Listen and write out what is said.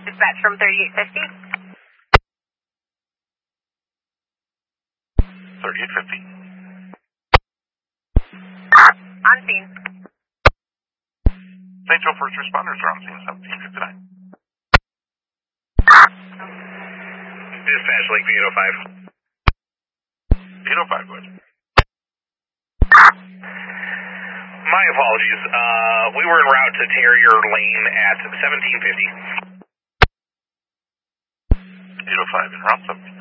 Dispatch from 3850. 3850. On scene. St. Joe first responders are on scene 1759. Dispatch, Lakeview 805. 805, go ahead. My apologies. We were en route to Terrier Lane at 1750. 805 en route 1750.